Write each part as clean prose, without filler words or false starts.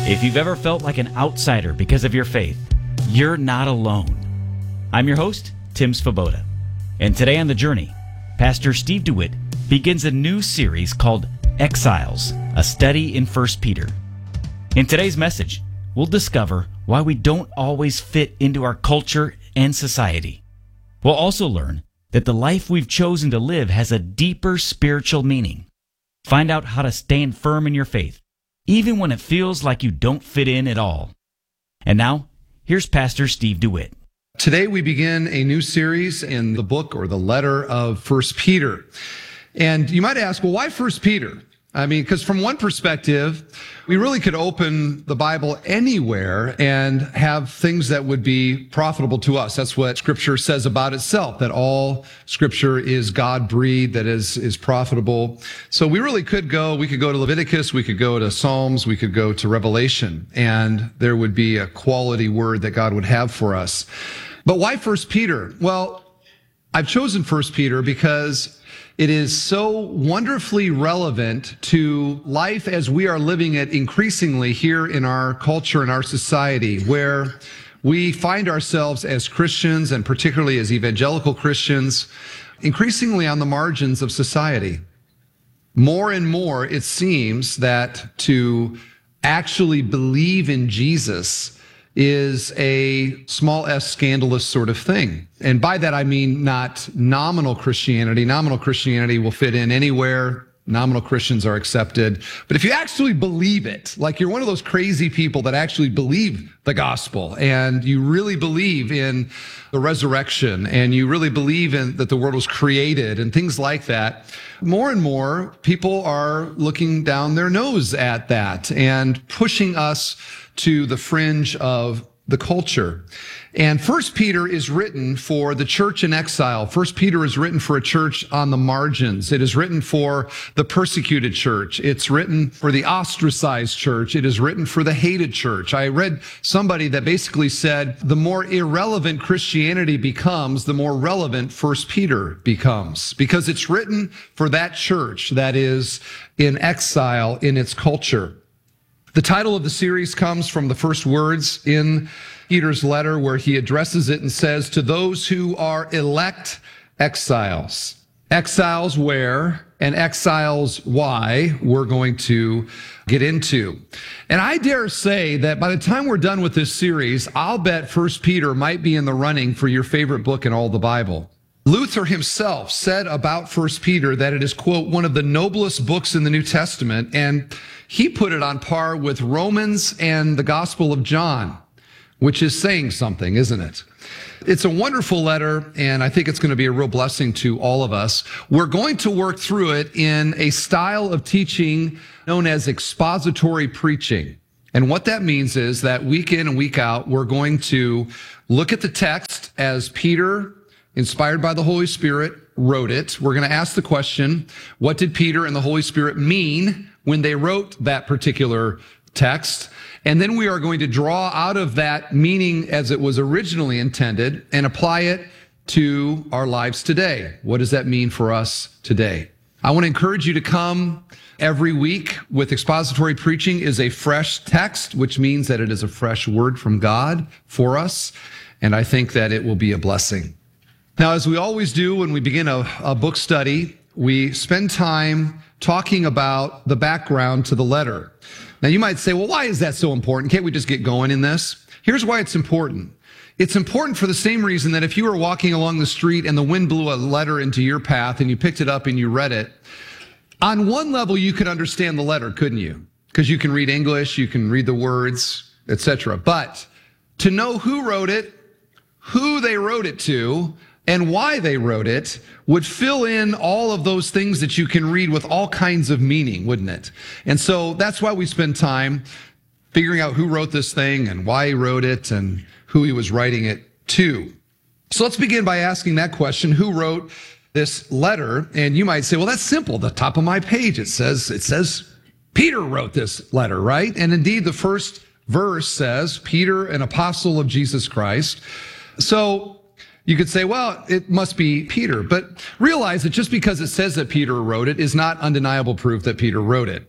If you've ever felt like an outsider because of your faith, you're not alone. I'm your host, Tim Svoboda. And today on The Journey, Pastor Steve DeWitt begins a new series called Exiles, a study in 1 Peter. In today's message, we'll discover why we don't always fit into our culture and society. We'll also learn that the life we've chosen to live has a deeper spiritual meaning. Find out how to stand firm in your faith, even when it feels like you don't fit in at all. And now, here's Pastor Steve DeWitt. Today we begin a new series in the book or the letter of 1 Peter. And you might ask, well, why 1 Peter? I mean, because from one perspective, we really could open the Bible anywhere and have things that would be profitable to us. That's what Scripture says about itself, that all Scripture is God-breathed, that is profitable. So we really could go to Leviticus, we could go to Psalms, we could go to Revelation, and there would be a quality word that God would have for us. But why 1 Peter? Well, I've chosen 1 Peter because it is so wonderfully relevant to life as we are living it increasingly here in our culture and our society, where we find ourselves as Christians, and particularly as evangelical Christians, increasingly on the margins of society. More and more, it seems that to actually believe in Jesus is a small s scandalous sort of thing. And by that I mean not nominal Christianity. Nominal Christianity will fit in anywhere. Nominal Christians are accepted. But if you actually believe it, like you're one of those crazy people that actually believe the gospel, and you really believe in the resurrection, and you really believe in that the world was created and things like that, more and more people are looking down their nose at that and pushing us to the fringe of the culture. And 1 Peter is written for the church in exile. 1 Peter is written for a church on the margins. It is written for the persecuted church. It's written for the ostracized church. It is written for the hated church. I read somebody that basically said the more irrelevant Christianity becomes, the more relevant 1 Peter becomes, because it's written for that church that is in exile in its culture. The title of the series comes from the first words in Peter's letter, where he addresses it and says, to those who are elect exiles. Exiles where and exiles why we're going to get into. And I dare say that by the time we're done with this series, I'll bet 1 Peter might be in the running for your favorite book in all the Bible. Luther himself said about 1 Peter that it is, quote, one of the noblest books in the New Testament, and he put it on par with Romans and the Gospel of John, which is saying something, isn't it? It's a wonderful letter, and I think it's going to be a real blessing to all of us. We're going to work through it in a style of teaching known as expository preaching. And what that means is that week in and week out, we're going to look at the text as Peter, inspired by the Holy Spirit, wrote it. We're going to ask the question, what did Peter and the Holy Spirit mean when they wrote that particular text? And then we are going to draw out of that meaning as it was originally intended and apply it to our lives today. What does that mean for us today? I want to encourage you to come every week. With expository preaching is a fresh text, which means that it is a fresh word from God for us. And I think that it will be a blessing. Now, as we always do when we begin a book study, we spend time talking about the background to the letter. Now, you might say, well, why is that so important? Can't we just get going in this? Here's why it's important. It's important for the same reason that if you were walking along the street and the wind blew a letter into your path and you picked it up and you read it, on one level you could understand the letter, couldn't you? Because you can read English, you can read the words, etc. But to know who wrote it, who they wrote it to, and why they wrote it would fill in all of those things that you can read with all kinds of meaning, wouldn't it? And so that's why we spend time figuring out who wrote this thing and why he wrote it and who he was writing it to. So let's begin by asking that question, who wrote this letter? And you might say, well, that's simple. The top of my page, it says Peter wrote this letter, right? And indeed, the first verse says, Peter, an apostle of Jesus Christ. So you could say, well, it must be Peter, but realize that just because it says that Peter wrote it is not undeniable proof that Peter wrote it.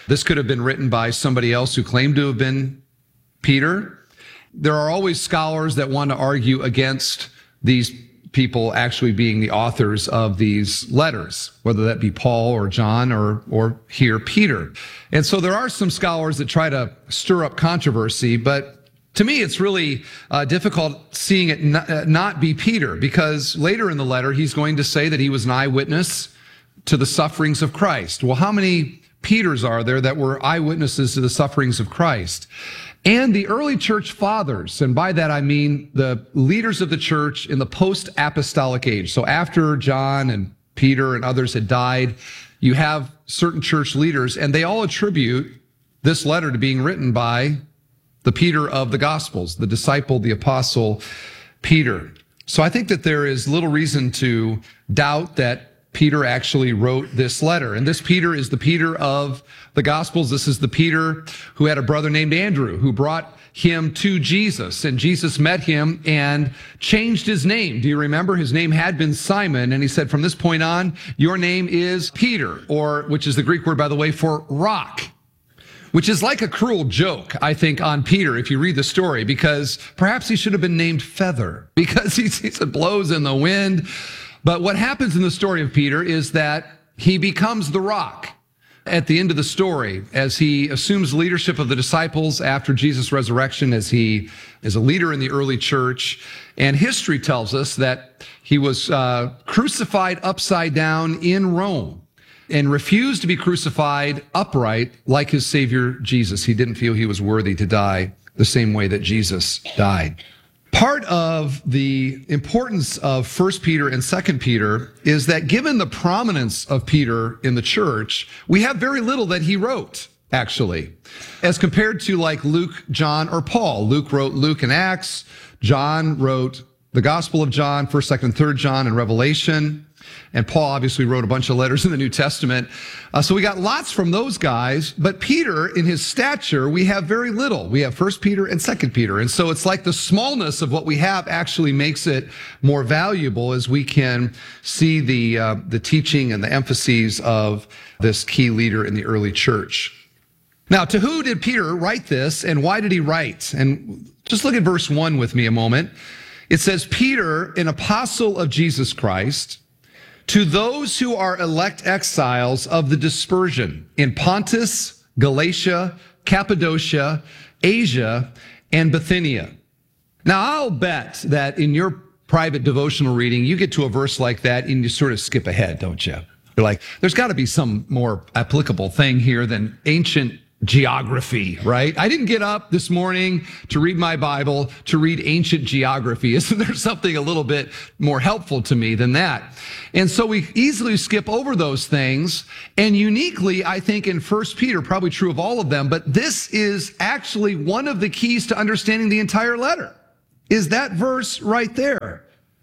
This could have been written by somebody else who claimed to have been Peter. There are always scholars that want to argue against these people actually being the authors of these letters, whether that be Paul or John or here Peter. And so there are some scholars that try to stir up controversy, but to me, it's really difficult seeing it not be Peter, because later in the letter, he's going to say that he was an eyewitness to the sufferings of Christ. Well, how many Peters are there that were eyewitnesses to the sufferings of Christ? And the early church fathers, and by that I mean the leaders of the church in the post-apostolic age. So after John and Peter and others had died, you have certain church leaders, and they all attribute this letter to being written by the Peter of the Gospels, the disciple, the apostle Peter. So I think that there is little reason to doubt that Peter actually wrote this letter. And this Peter is the Peter of the Gospels. This is the Peter who had a brother named Andrew, who brought him to Jesus. And Jesus met him and changed his name. Do you remember? His name had been Simon. And he said, from this point on, your name is Peter, or which is the Greek word, by the way, for rock, which is like a cruel joke, I think, on Peter, if you read the story, because perhaps he should have been named Feather, because he blows in the wind. But what happens in the story of Peter is that he becomes the rock at the end of the story, as he assumes leadership of the disciples after Jesus' resurrection, as he is a leader in the early church. And history tells us that he was crucified upside down in Rome and refused to be crucified upright like his Savior Jesus. He didn't feel he was worthy to die the same way that Jesus died. Part of the importance of 1 Peter and 2 Peter is that given the prominence of Peter in the church, we have very little that he wrote, actually, as compared to like Luke, John, or Paul. Luke wrote Luke and Acts. John wrote the Gospel of John, 1st, 2nd, 3rd John, and Revelation. And Paul obviously wrote a bunch of letters in the New Testament. So we got lots from those guys. But Peter, in his stature, we have very little. We have 1 Peter and 2 Peter. And so it's like the smallness of what we have actually makes it more valuable as we can see the teaching and the emphases of this key leader in the early church. Now, to who did Peter write this, and why did he write? And just look at verse 1 with me a moment. It says, Peter, an apostle of Jesus Christ, to those who are elect exiles of the dispersion in Pontus, Galatia, Cappadocia, Asia, and Bithynia. Now, I'll bet that in your private devotional reading, you get to a verse like that and you sort of skip ahead, don't you? You're like, there's got to be some more applicable thing here than ancient geography, right? I didn't get up this morning to read my Bible to read ancient geography. Isn't there something a little bit more helpful to me than that? And so we easily skip over those things. And uniquely, I think in 1 Peter, probably true of all of them, but this is actually one of the keys to understanding the entire letter, is that verse right there.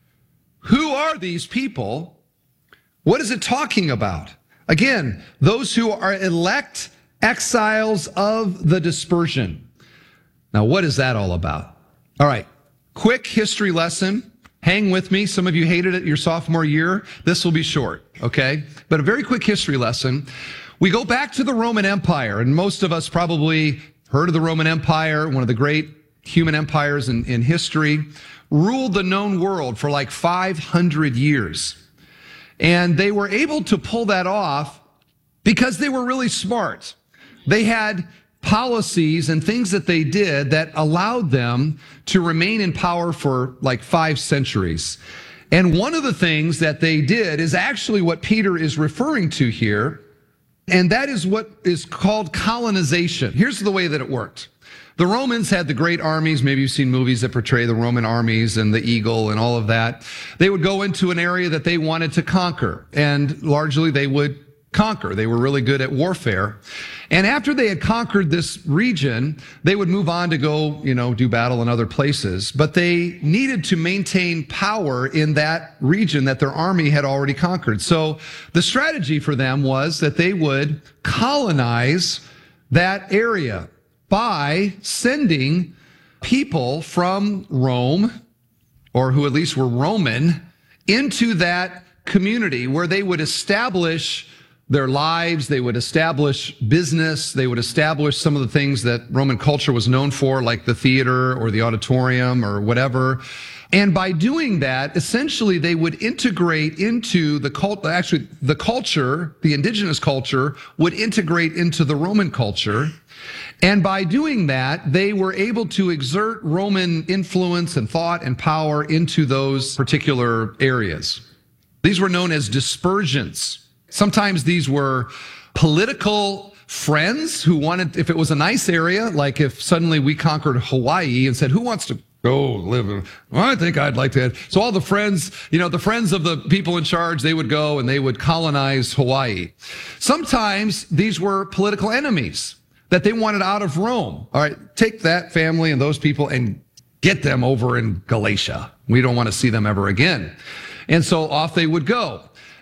Who are these people? What is it talking about? Again, those who are elect exiles of the dispersion. Now, what is that all about? All right, quick history lesson. Hang with me. Some of you hated it your sophomore year. This will be short, okay? But a very quick history lesson. We go back to the Roman Empire, and most of us probably heard of the Roman Empire, one of the great human empires in history, ruled the known world for like 500 years. And they were able to pull that off because they were really smart. They had policies and things that they did that allowed them to remain in power for like 5 centuries. And one of the things that they did is actually what Peter is referring to here, and that is what is called colonization. Here's the way that it worked. The Romans had the great armies. Maybe you've seen movies that portray the Roman armies and the eagle and all of that. They would go into an area that they wanted to conquer, and largely they would conquer. They were really good at warfare. And after they had conquered this region, they would move on to go, do battle in other places. But they needed to maintain power in that region that their army had already conquered. So the strategy for them was that they would colonize that area by sending people from Rome, or who at least were Roman, into that community where they would establish their lives. They would establish business. They would establish some of the things that Roman culture was known for, like the theater or the auditorium or whatever. And by doing that, essentially, they would integrate into the culture, the indigenous culture would integrate into the Roman culture. And by doing that, they were able to exert Roman influence and thought and power into those particular areas. These were known as dispersions. Sometimes these were political friends who wanted, if it was a nice area, like if suddenly we conquered Hawaii and said, who wants to go live in, well, I think I'd like to. So all the friends, the friends of the people in charge, they would go and they would colonize Hawaii. Sometimes these were political enemies that they wanted out of Rome. All right, take that family and those people and get them over in Galatia. We don't want to see them ever again. And so off they would go.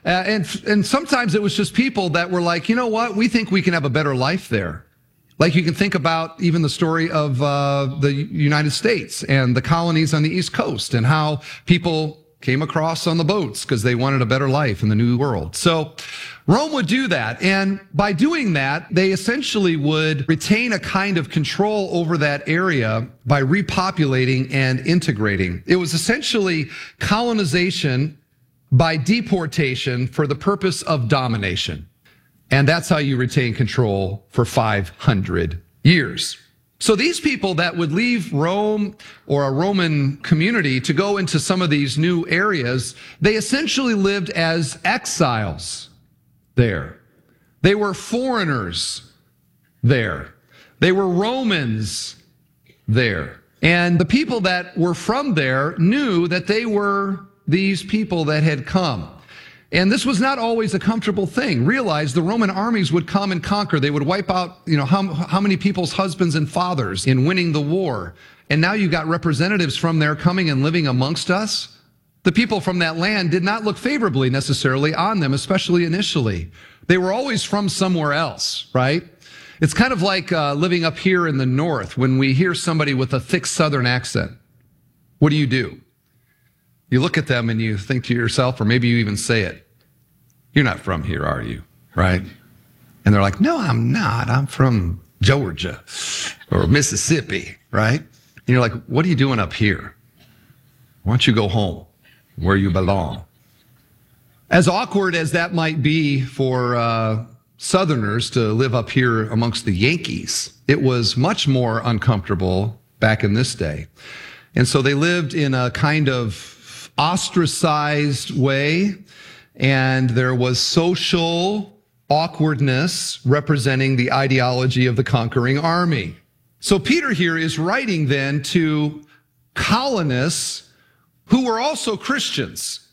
And sometimes it was just people that were like, you know what? We think we can have a better life there. Like you can think about even the story of the United States and the colonies on the East Coast and how people came across on the boats because they wanted a better life in the New World. So Rome would do that. And by doing that, they essentially would retain a kind of control over that area by repopulating and integrating. It was essentially colonization by deportation for the purpose of domination. And that's how you retain control for 500 years. So these people that would leave Rome or a Roman community to go into some of these new areas, they essentially lived as exiles there. They were foreigners there. They were Romans there. And the people that were from there knew that they were these people that had come. And this was not always a comfortable thing. Realize the Roman armies would come and conquer. They would wipe out, how many people's husbands and fathers in winning the war. And now you got representatives from there coming and living amongst us. The people from that land did not look favorably necessarily on them, especially initially. They were always from somewhere else, right? It's kind of like living up here in the north when we hear somebody with a thick southern accent. What do? You look at them and you think to yourself, or maybe you even say it, you're not from here, are you? Right? And they're like, no, I'm not. I'm from Georgia or Mississippi, right? And you're like, what are you doing up here? Why don't you go home where you belong? As awkward as that might be for Southerners to live up here amongst the Yankees, it was much more uncomfortable back in this day. And so they lived in a kind of ostracized way, and there was social awkwardness representing the ideology of the conquering army. So Peter here is writing then to colonists who were also Christians,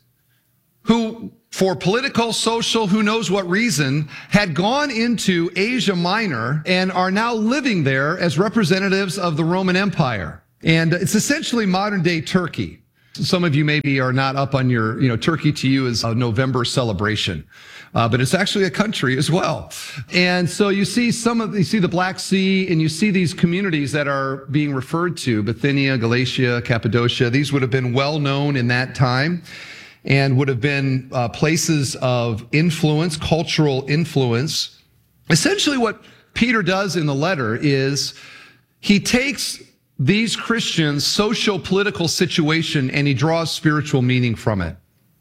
who for political, social, who knows what reason, had gone into Asia Minor and are now living there as representatives of the Roman Empire. And it's essentially modern day Turkey. Some of you maybe are not up on your, Turkey to you is a November celebration, but it's actually a country as well. And so you see the Black Sea, and you see these communities that are being referred to, Bithynia, Galatia, Cappadocia. These would have been well known in that time and would have been places of influence, cultural influence. Essentially what Peter does in the letter is he takes these Christians' social-political situation and he draws spiritual meaning from it.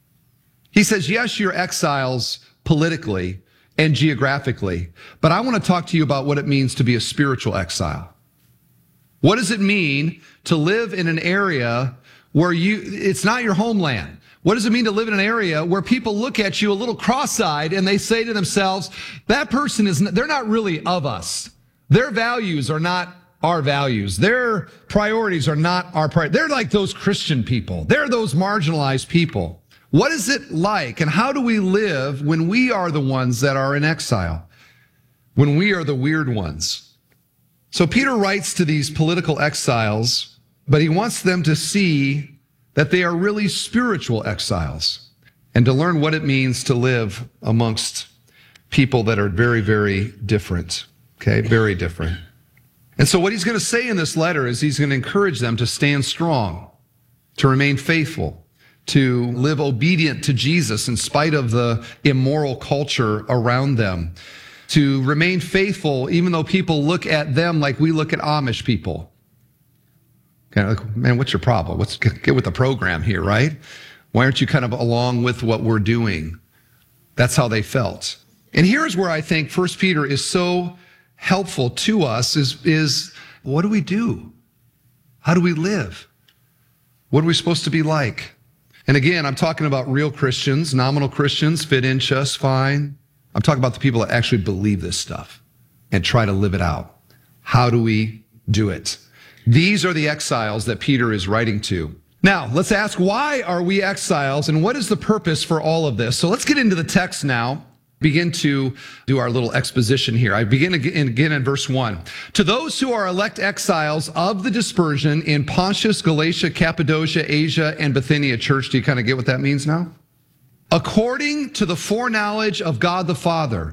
He says, yes, you're exiles politically and geographically, but I want to talk to you about what it means to be a spiritual exile. What does it mean to live in an area where it's not your homeland? What does it mean to live in an area where people look at you a little cross-eyed and they say to themselves, that person they're not really of us. Their values are not our values. Their priorities are not our priorities. They're like those Christian people. They're those marginalized people. What is it like, and how do we live when we are the ones that are in exile? When we are the weird ones? So Peter writes to these political exiles, but he wants them to see that they are really spiritual exiles and to learn what it means to live amongst people that are very, very different. Okay, very different. And so what he's going to say in this letter is he's going to encourage them to stand strong, to remain faithful, to live obedient to Jesus in spite of the immoral culture around them, to remain faithful even though people look at them like we look at Amish people. Kind of like, man, what's your problem? Let's get with the program here, right? Why aren't you kind of along with what we're doing? That's how they felt. And here's where I think 1 Peter is so helpful to us is what do we do? How do we live? What are we supposed to be like? And again, I'm talking about real Christians. Nominal Christians fit in just fine. I'm talking about the people that actually believe this stuff and try to live it out. How do we do it? These are the exiles that Peter is writing to. Now, let's ask, why are we exiles and what is the purpose for all of this? So let's get into the text now. Begin to do our little exposition here. I begin again in verse 1. To those who are elect exiles of the dispersion in Pontus, Galatia, Cappadocia, Asia, and Bithynia, church, do you kind of get what that means now? According to the foreknowledge of God the Father,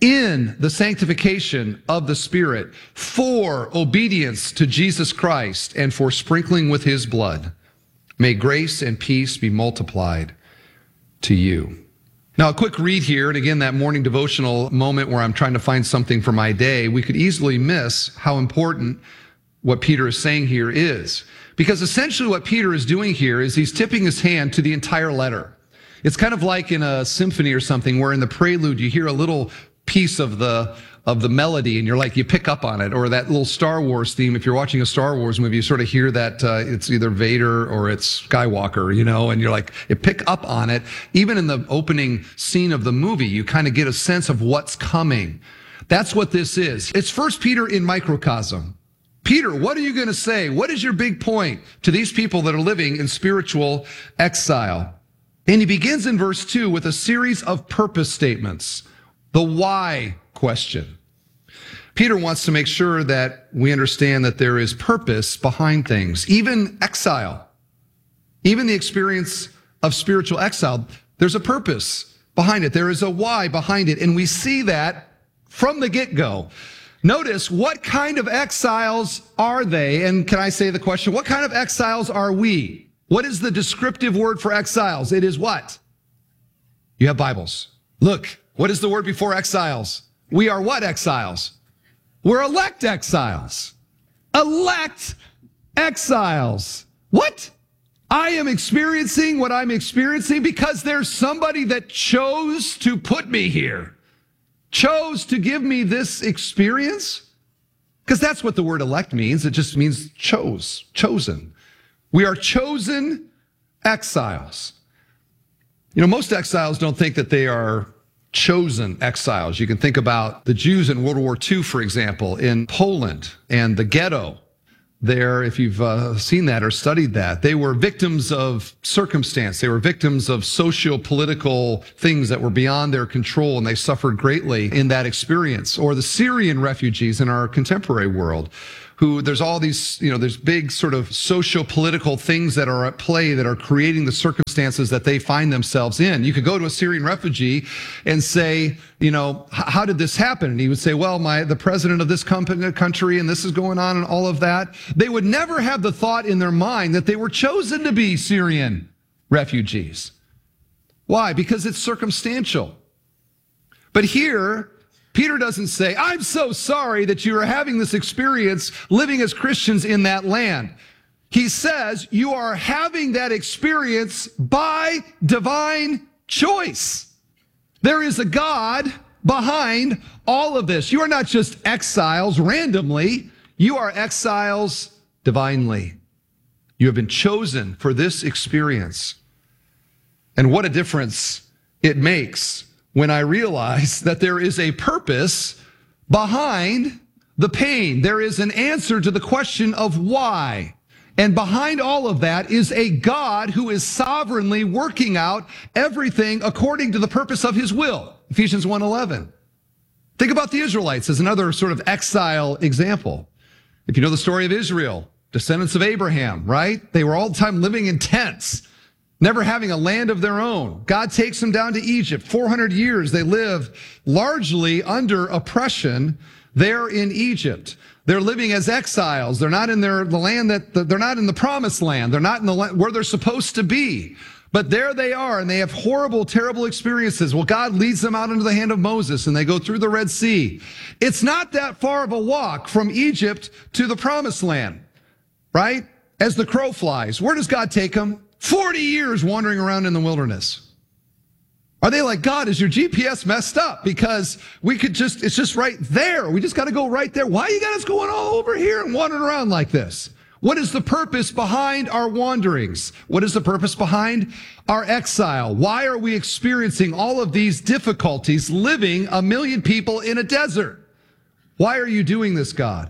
in the sanctification of the Spirit, for obedience to Jesus Christ and for sprinkling with his blood, may grace and peace be multiplied to you. Now, a quick read here, and again, that morning devotional moment where I'm trying to find something for my day, we could easily miss how important what Peter is saying here is. Because essentially what Peter is doing here is he's tipping his hand to the entire letter. It's kind of like in a symphony or something where in the prelude you hear a little piece of the melody and you're like, you pick up on it, or that little Star Wars theme. If you're watching a Star Wars movie, you sort of hear that it's either Vader or it's Skywalker, and you're like, you pick up on it. Even in the opening scene of the movie, you kind of get a sense of what's coming. That's what this is. It's 1 Peter in microcosm. Peter, what are you going to say? What is your big point to these people that are living in spiritual exile? And he begins in verse 2 with a series of purpose statements. The why question. Peter wants to make sure that we understand that there is purpose behind things, even exile, even the experience of spiritual exile. There's a purpose behind it. There is a why behind it. And we see that from the get-go. Notice, what kind of exiles are they? And can I say the question, what kind of exiles are we? What is the descriptive word for exiles? It is what? You have Bibles. Look, what is the word before exiles? We are what exiles? We're elect exiles. Elect exiles. What? I am experiencing what I'm experiencing because there's somebody that chose to put me here. Chose to give me this experience? Because that's what the word elect means. It just means chosen. We are chosen exiles. Most exiles don't think that they are chosen exiles. You can think about the Jews in World War II, for example, in Poland and the ghetto there. If you've seen that or studied that, they were victims of circumstance. They were victims of socio-political things that were beyond their control, and they suffered greatly in that experience. Or the Syrian refugees in our contemporary world, who there's all these, there's big sort of socio-political things that are at play that are creating the circumstances that they find themselves in. You could go to a Syrian refugee and say, how did this happen? And he would say, well, the president of this country, and this is going on and all of that. They would never have the thought in their mind that they were chosen to be Syrian refugees. Why? Because it's circumstantial. But here, Peter doesn't say, I'm so sorry that you are having this experience living as Christians in that land. He says you are having that experience by divine choice. There is a God behind all of this. You are not just exiles randomly. You are exiles divinely. You have been chosen for this experience. And what a difference it makes when I realize that there is a purpose behind the pain. There is an answer to the question of why. And behind all of that is a God who is sovereignly working out everything according to the purpose of his will. Ephesians 1:11. Think about the Israelites as another sort of exile example. If you know the story of Israel, descendants of Abraham, right? They were all the time living in tents, never having a land of their own. God takes them down to Egypt. 400 years they live largely under oppression there in Egypt. They're living as exiles. They're not in the land they're not in the promised land. They're not in the land where they're supposed to be. But there they are, and they have horrible, terrible experiences. Well, God leads them out into the hand of Moses, and they go through the Red Sea. It's not that far of a walk from Egypt to the Promised Land, right? As the crow flies. Where does God take them? 40 years wandering around in the wilderness. Are they like, God, is your GPS messed up? Because it's just right there. We just got to go right there. Why you got us going all over here and wandering around like this? What is the purpose behind our wanderings? What is the purpose behind our exile? Why are we experiencing all of these difficulties living 1 million people in a desert? Why are you doing this, God?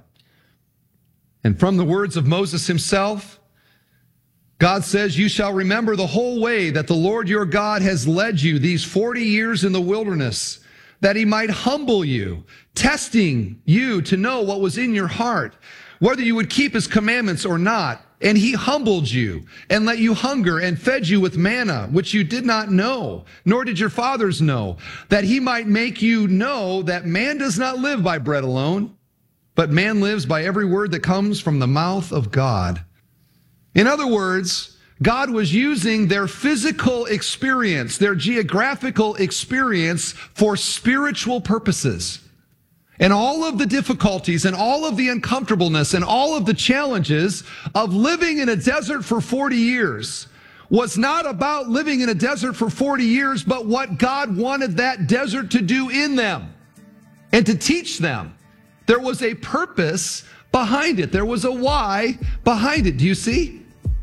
And from the words of Moses himself, God says, you shall remember the whole way that the Lord your God has led you these 40 years in the wilderness, that he might humble you, testing you to know what was in your heart, whether you would keep his commandments or not. And he humbled you and let you hunger and fed you with manna, which you did not know, nor did your fathers know, that he might make you know that man does not live by bread alone, but man lives by every word that comes from the mouth of God. In other words, God was using their physical experience, their geographical experience for spiritual purposes. And all of the difficulties and all of the uncomfortableness and all of the challenges of living in a desert for 40 years was not about living in a desert for 40 years, but what God wanted that desert to do in them and to teach them. There was a purpose behind it. There was a why behind it. Do you see?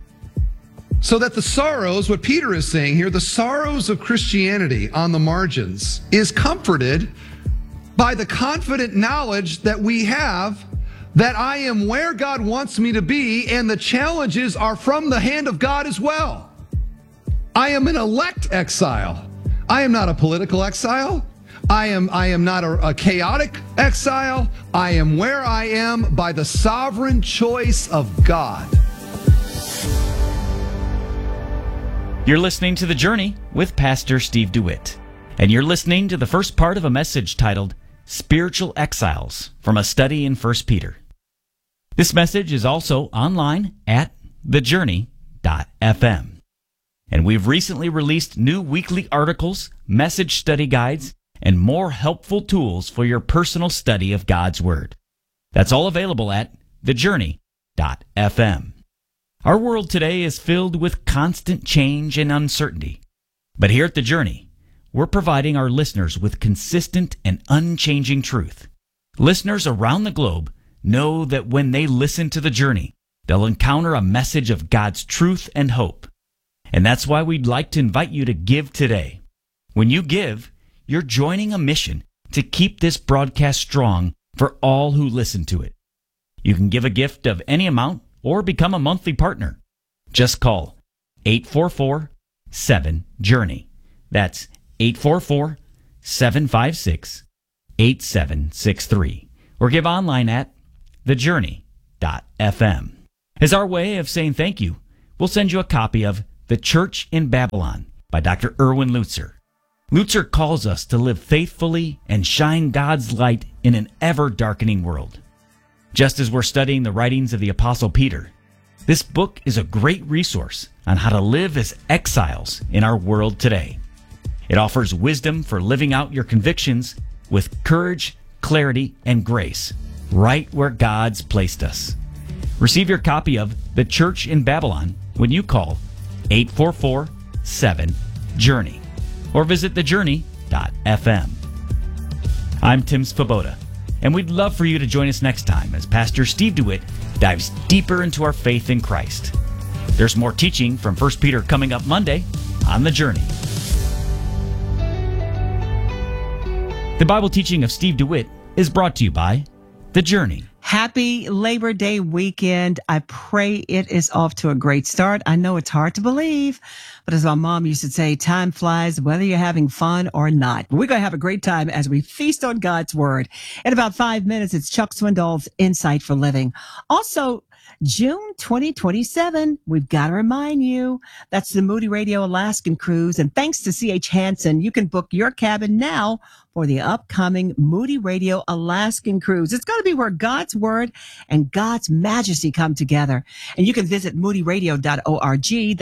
So that the sorrows, what Peter is saying here, the sorrows of Christianity on the margins is comforted by the confident knowledge that we have that I am where God wants me to be, and the challenges are from the hand of God as well. I am an elect exile. I am not a political exile. I am not a chaotic exile. I am where I am by the sovereign choice of God. You're listening to The Journey with Pastor Steve DeWitt, and you're listening to the first part of a message titled Spiritual Exiles from a study in 1 Peter. This message is also online at thejourney.fm. And we've recently released new weekly articles, message study guides, and more helpful tools for your personal study of God's Word. That's all available at thejourney.fm. Our world today is filled with constant change and uncertainty. But here at The Journey, we're providing our listeners with consistent and unchanging truth. Listeners around the globe know that when they listen to The Journey, they'll encounter a message of God's truth and hope. And that's why we'd like to invite you to give today. When you give, you're joining a mission to keep this broadcast strong for all who listen to it. You can give a gift of any amount or become a monthly partner. Just call 844-7-JOURNEY. That's 844-756-8763. Or give online at thejourney.fm. As our way of saying thank you, we'll send you a copy of The Church in Babylon by Dr. Erwin Lutzer. Lutzer calls us to live faithfully and shine God's light in an ever-darkening world. Just as we're studying the writings of the Apostle Peter, this book is a great resource on how to live as exiles in our world today. It offers wisdom for living out your convictions with courage, clarity, and grace, right where God's placed us. Receive your copy of The Church in Babylon when you call 844-7-JOURNEY or visit thejourney.fm. I'm Tim Svoboda, and we'd love for you to join us next time as Pastor Steve DeWitt dives deeper into our faith in Christ. There's more teaching from 1 Peter coming up Monday on The Journey. The Bible teaching of Steve DeWitt is brought to you by The Journey. Happy Labor Day weekend. I pray it is off to a great start. I know it's hard to believe, but as my mom used to say, time flies whether you're having fun or not. We're going to have a great time as we feast on God's Word. In about 5 minutes, it's Chuck Swindoll's Insight for Living. Also, June 2027, we've got to remind you, that's the Moody Radio Alaskan Cruise. And thanks to C.H. Hansen, you can book your cabin now for the upcoming Moody Radio Alaskan Cruise. It's going to be where God's Word and God's majesty come together. And you can visit moodyradio.org. That's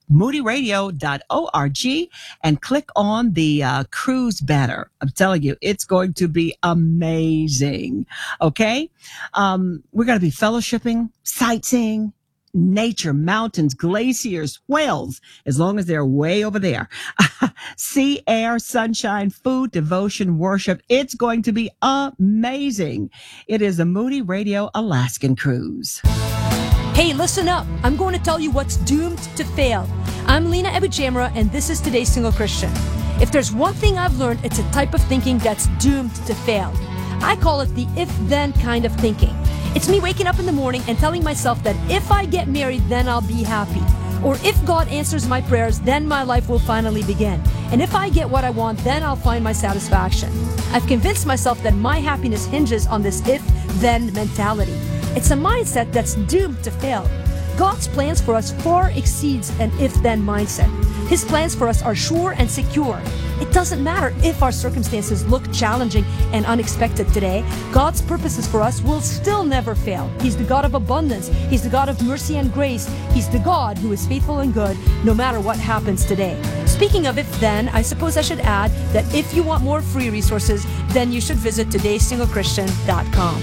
moodyradio.org and click on the cruise banner. I'm telling you, it's going to be amazing. Okay. We're going to be fellowshipping, sightseeing, nature, mountains, glaciers, whales, as long as they're way over there. Sea, air, sunshine, food, devotion, worship. It's going to be amazing. It is a Moody Radio Alaskan cruise. Hey, listen up. I'm going to tell you what's doomed to fail. I'm Lena Ebujamra, and this is Today's Single Christian. If there's one thing I've learned, it's a type of thinking that's doomed to fail. I call it the if-then kind of thinking. It's me waking up in the morning and telling myself that if I get married, then I'll be happy. Or if God answers my prayers, then my life will finally begin. And if I get what I want, then I'll find my satisfaction. I've convinced myself that my happiness hinges on this if-then mentality. It's a mindset that's doomed to fail. God's plans for us far exceeds an if-then mindset. His plans for us are sure and secure. It doesn't matter if our circumstances look challenging and unexpected today. God's purposes for us will still never fail. He's the God of abundance. He's the God of mercy and grace. He's the God who is faithful and good no matter what happens today. Speaking of if-then, I suppose I should add that if you want more free resources, then you should visit todaysinglechristian.com.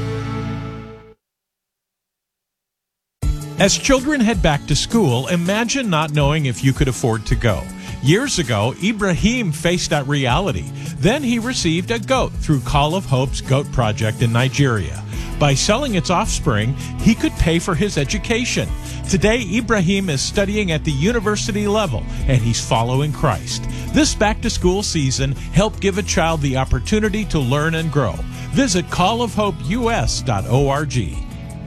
As children head back to school, imagine not knowing if you could afford to go. Years ago, Ibrahim faced that reality. Then he received a goat through Call of Hope's Goat Project in Nigeria. By selling its offspring, he could pay for his education. Today, Ibrahim is studying at the university level, and he's following Christ. This back-to-school season, help give a child the opportunity to learn and grow. Visit callofhopeus.org.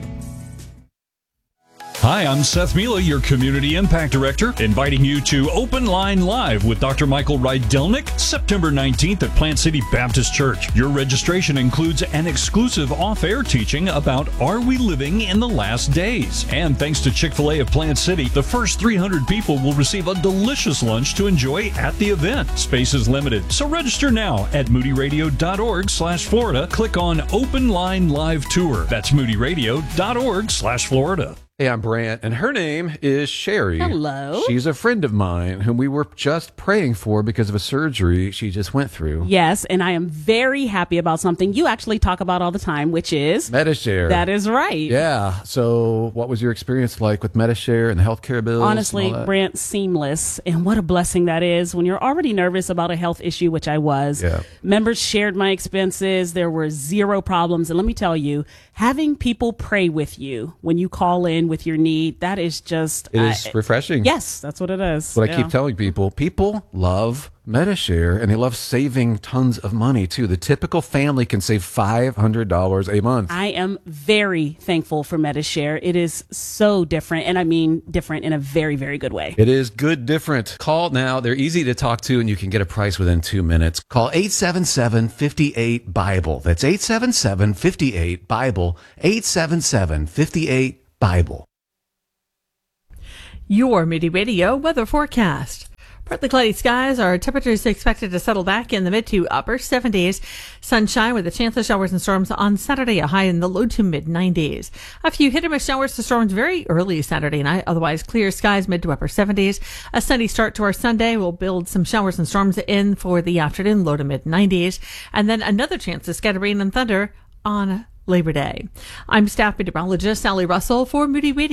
Hi, I'm Seth Mila, your Community Impact Director, inviting you to Open Line Live with Dr. Michael Rydelnik, September 19th at Plant City Baptist Church. Your registration includes an exclusive off-air teaching about Are We Living in the Last Days? And thanks to Chick-fil-A of Plant City, the first 300 people will receive a delicious lunch to enjoy at the event. Space is limited, so register now at moodyradio.org/Florida. Click on Open Line Live Tour. That's moodyradio.org/Florida. Hey, I'm Brant, and her name is Sherry. Hello. She's a friend of mine whom we were just praying for because of a surgery she just went through. Yes, and I am very happy about something you actually talk about all the time, which is Medi-Share. That is right. Yeah. So what was your experience like with Medi-Share and the healthcare bills? Honestly, Brant, seamless. And what a blessing that is when you're already nervous about a health issue, which I was. Yeah. Members shared my expenses. There were zero problems. And let me tell you, having people pray with you when you call in with your need, that is just... It is refreshing. Yes, that's what it is. What I keep telling people, people love Medi-Share, and they love saving tons of money, too. The typical family can save $500 a month. I am very thankful for Medi-Share. It is so different, and I mean different in a very, very good way. It is good different. Call now. They're easy to talk to, and you can get a price within 2 minutes. Call 877-58-BIBLE. That's 877-58-BIBLE. 877-58-BIBLE. Your Moody Radio weather forecast. Partly cloudy skies. Our temperatures expected to settle back in the mid to upper 70s. Sunshine with a chance of showers and storms on Saturday, a high in the low to mid 90s. A few hit or miss showers to storms very early Saturday night. Otherwise, clear skies mid to upper 70s. A sunny start to our Sunday will build some showers and storms in for the afternoon, low to mid 90s. And then another chance of scattered rain and thunder on Labor Day. I'm staff meteorologist Sally Russell for Moody Radio.